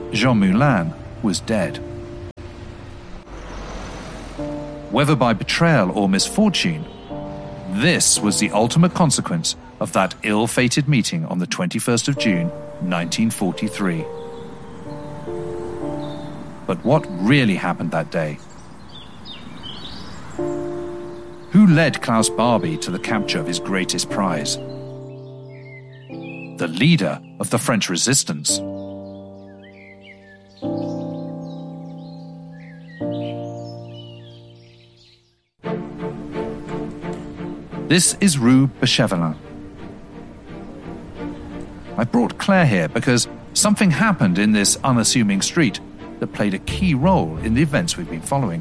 Jean Moulin was dead. Whether by betrayal or misfortune, this was the ultimate consequence of that ill-fated meeting on the 21st of June, 1943. But what really happened that day? Who led Klaus Barbie to the capture of his greatest prize? The leader of the French resistance. This is Rue Bechevelin. I brought Claire here because something happened in this unassuming street that played a key role in the events we've been following.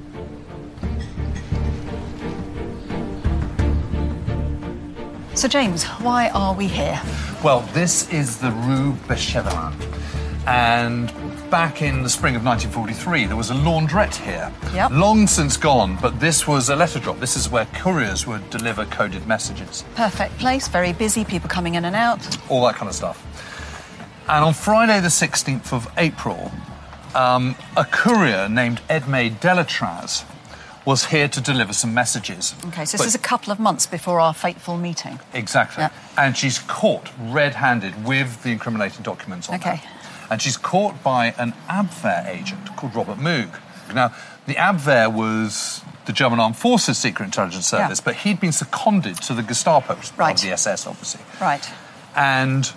So James, why are we here? Well, this is the Rue Bechevelin. And back in the spring of 1943, there was a laundrette here. Yep. Long since gone, but this was a letter drop. This is where couriers would deliver coded messages. Perfect place, very busy, people coming in and out. All that kind of stuff. And on Friday the 16th of April, a courier named Edme Delatraz was here to deliver some messages. Okay, so this is a couple of months before our fateful meeting. Exactly. Yep. And she's caught red-handed with the incriminating documents on her. And she's caught by an Abwehr agent called Robert Moog. Now, the Abwehr was the German Armed Forces Secret Intelligence Service, but he'd been seconded to the Gestapo, of the SS, obviously. Right. And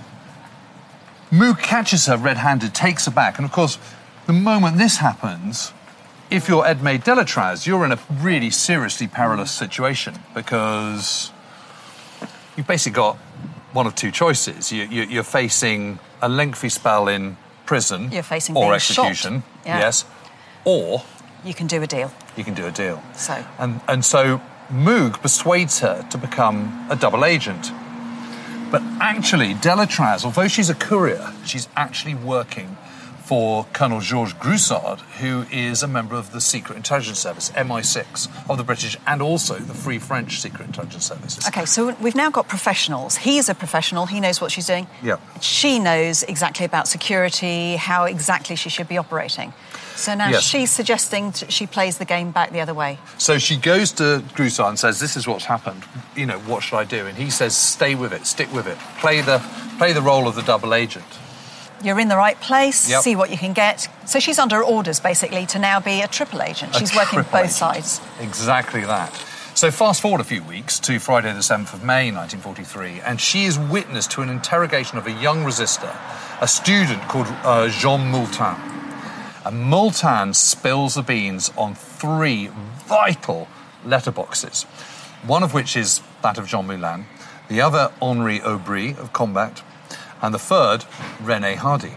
Moog catches her red-handed, takes her back, and of course, the moment this happens, if you're Edme Delatraz, you're in a really seriously perilous situation because you've basically got one of two choices. You're facing a lengthy spell in prison or execution, yes, or you can do a deal. You can do a deal. So and so Moog persuades her to become a double agent. But actually, Delatraz, although she's a courier, she's actually working for Colonel Georges Groussard, who is a member of the Secret Intelligence Service, MI6, of the British, and also the Free French Secret Intelligence Services. OK, so we've now got professionals. He's a professional, he knows what she's doing. Yeah. She knows exactly about security, how exactly she should be operating. So now she's suggesting she plays the game back the other way. So she goes to Groussard and says, this is what's happened, you know, what should I do? And he says, stay with it, stick with it, play the role of the double agent. You're in the right place, see what you can get. So she's under orders, basically, to now be a triple agent. She's working both sides. Exactly that. So fast forward a few weeks to Friday the 7th of May, 1943, and she is witness to an interrogation of a young resistor, a student called Jean Moulin. And Moulin spills the beans on 3 vital letterboxes, one of which is that of Jean Moulin, the other Henri Aubry of Combat, and the third, René Hardy.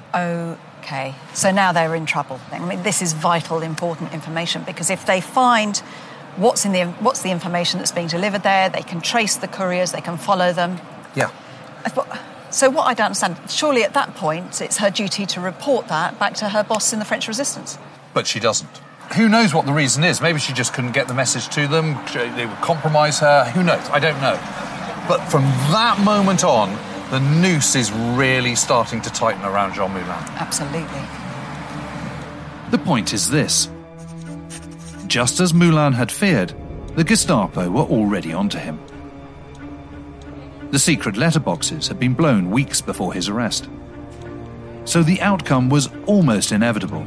OK, so now they're in trouble. I mean, this is vital, important information, because if they find what's the information that's being delivered there, they can trace the couriers, they can follow them. Yeah. So what I don't understand, surely at that point it's her duty to report that back to her boss in the French resistance. But she doesn't. Who knows what the reason is? Maybe she just couldn't get the message to them, they would compromise her, who knows? I don't know. But from that moment on, the noose is really starting to tighten around Jean Moulin. Absolutely. The point is this. Just as Moulin had feared, the Gestapo were already onto him. The secret letterboxes had been blown weeks before his arrest. So the outcome was almost inevitable.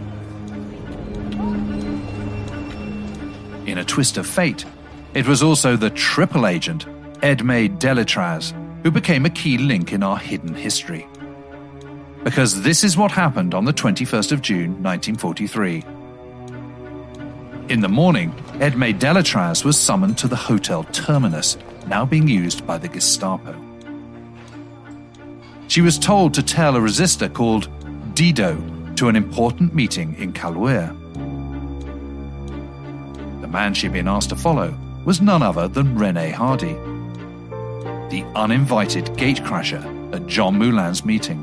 In a twist of fate, it was also the triple agent, Edme Delatraz, who became a key link in our hidden history. Because this is what happened on the 21st of June, 1943. In the morning, Edme Delatraz was summoned to the Hotel Terminus, now being used by the Gestapo. She was told to tell a resistor called Dido to an important meeting in Caluire. The man she'd been asked to follow was none other than René Hardy, the uninvited gatecrasher at Jean Moulin's meeting.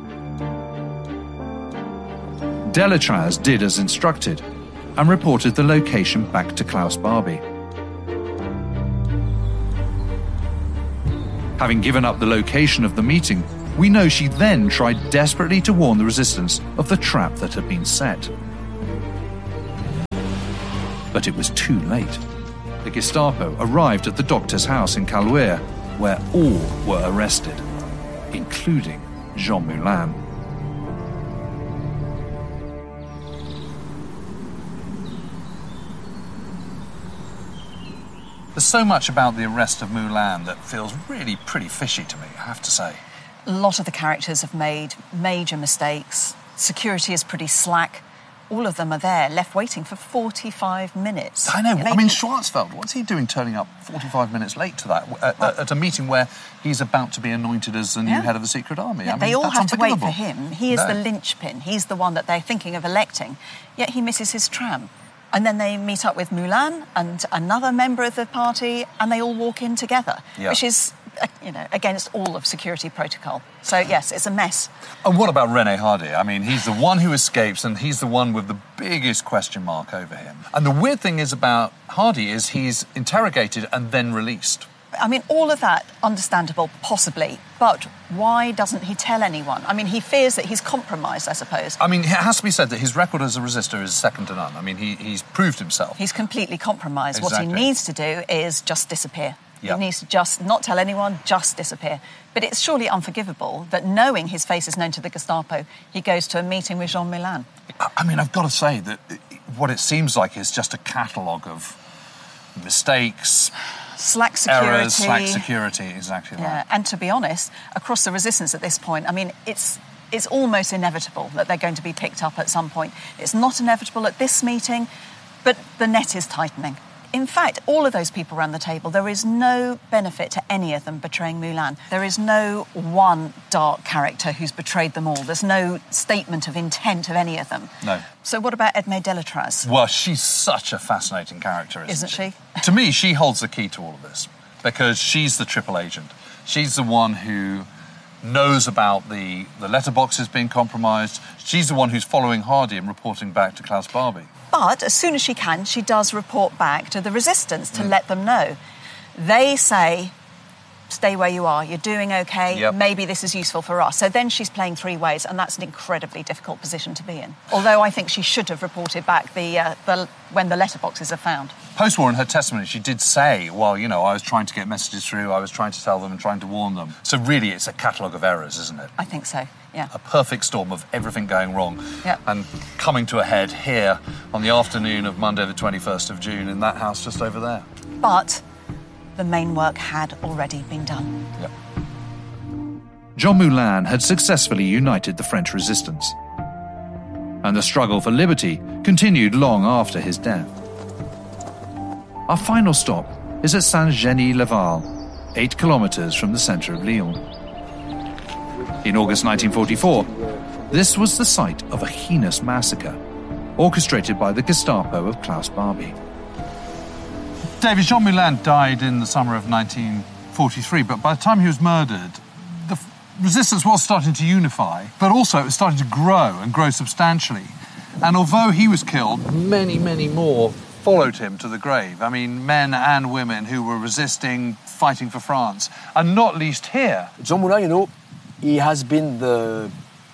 Delatraz did as instructed and reported the location back to Klaus Barbie. Having given up the location of the meeting, We know she then tried desperately to warn the resistance of the trap that had been set. But it was too late. The Gestapo arrived at the doctor's house in Caluire, where all were arrested, including Jean Moulin. There's so much about the arrest of Moulin that feels really pretty fishy to me, I have to say. A lot of the characters have made major mistakes. Security is pretty slack. All of them are there, left waiting for 45 minutes. I know. I mean, Schwarzfeld, what's he doing turning up 45 minutes late to that at a meeting where he's about to be anointed as the new head of the Secret Army? Yeah, I mean, they all that's have to wait unforgivable. for him. He is the linchpin. He's the one that they're thinking of electing. Yet he misses his tram. And then they meet up with Moulin and another member of the party, and they all walk in together, which is, against all of security protocol. So, yes, it's a mess. And what about René Hardy? I mean, he's the one who escapes, and he's the one with the biggest question mark over him. And the weird thing is about Hardy is he's interrogated and then released. I mean, all of that, understandable, possibly, but why doesn't he tell anyone? I mean, he fears that he's compromised, I suppose. I mean, it has to be said that his record as a resistor is second to none. I mean, he's proved himself. He's completely compromised. Exactly. What he needs to do is just disappear. Yep. He needs to just not tell anyone, just disappear. But it's surely unforgivable that, knowing his face is known to the Gestapo, he goes to a meeting with Jean Moulin. I mean, I've got to say that what it seems like is just a catalogue of mistakes, slack security. errors, slack security, exactly right. Yeah, and to be honest, across the resistance at this point, I mean, it's almost inevitable that they're going to be picked up at some point. It's not inevitable at this meeting, but the net is tightening. In fact, all of those people around the table, there is no benefit to any of them betraying Moulin. There is no one dark character who's betrayed them all. There's no statement of intent of any of them. No. So what about Edmé Delatraz? Well, she's such a fascinating character, isn't she? To me, she holds the key to all of this, because she's the triple agent. She's the one who knows about the letterboxes being compromised. She's the one who's following Hardy and reporting back to Klaus Barbie. But as soon as she can, she does report back to the resistance to let them know. They say, stay where you are, you're doing okay, maybe this is useful for us. So then she's playing three ways, and that's an incredibly difficult position to be in. Although I think she should have reported back when the letterboxes are found. Post-war, in her testimony, she did say, well, I was trying to get messages through, I was trying to tell them and trying to warn them. So really, it's a catalogue of errors, isn't it? I think so, yeah. A perfect storm of everything going wrong. Yeah. And coming to a head here on the afternoon of Monday the 21st of June in that house just over there. But the main work had already been done. Yep. Jean Moulin had successfully united the French resistance, and the struggle for liberty continued long after his death. Our final stop is at Saint-Genis-Laval, 8 kilometres from the centre of Lyon. In August 1944, this was the site of a heinous massacre, orchestrated by the Gestapo of Klaus Barbie. David, Jean Moulin died in the summer of 1943, but by the time he was murdered, the resistance was starting to unify, but also it was starting to grow and grow substantially. And although he was killed, many, many more followed him to the grave. I mean, men and women who were resisting, fighting for France, and not least here. Jean Moulin, he has been the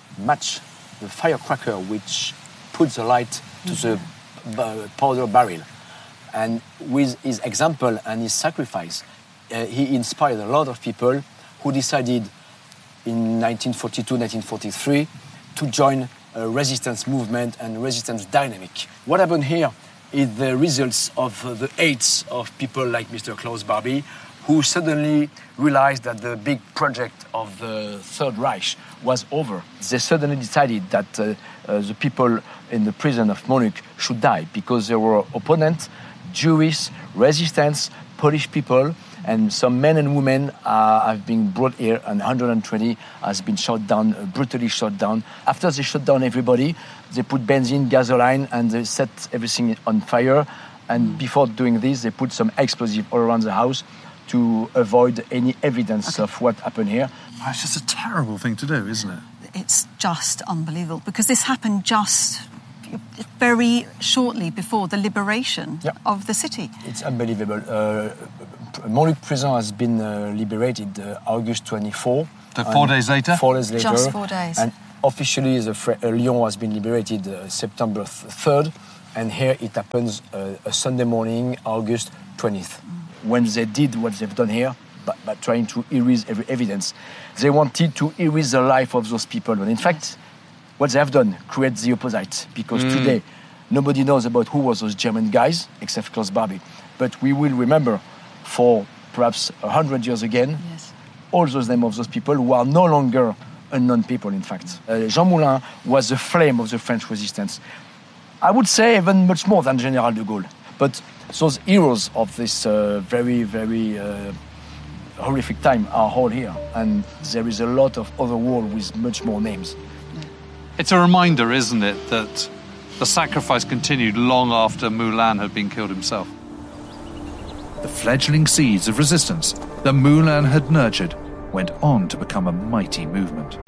firecracker which puts the light to the powder barrel. And with his example and his sacrifice, he inspired a lot of people who decided in 1942, 1943 to join a resistance movement and resistance dynamic. What happened here is the results of the aids of people like Mr. Klaus Barbie, who suddenly realized that the big project of the Third Reich was over. They suddenly decided that the people in the prison of Munich should die because they were opponents, Jewish, resistance, Polish people, and some men and women have been brought here, and 120 has been shot down, brutally shot down. After they shot down everybody, they put benzene, gasoline, and they set everything on fire. And before doing this, they put some explosive all around the house to avoid any evidence of what happened here. It's just a terrible thing to do, isn't it? It's just unbelievable, because this happened just very shortly before the liberation of the city. It's unbelievable. Montluc prison has been liberated August 24. after, 4 days later? 4 days later. Just 4 days. And officially, Lyon has been liberated September 3rd, and here it happens a Sunday morning, August 20th. When they did what they've done here, by trying to erase every evidence, they wanted to erase the life of those people. And in fact, what they have done creates the opposite, because today nobody knows about who was those German guys, except Klaus Barbie. But we will remember for perhaps 100 years again, all those names of those people who are no longer unknown people, in fact. Jean Moulin was the flame of the French resistance. I would say even much more than General de Gaulle. But those heroes of this very, very horrific time are all here. And there is a lot of other world with much more names. It's a reminder, isn't it, that the sacrifice continued long after Moulin had been killed himself. The fledgling seeds of resistance that Moulin had nurtured went on to become a mighty movement.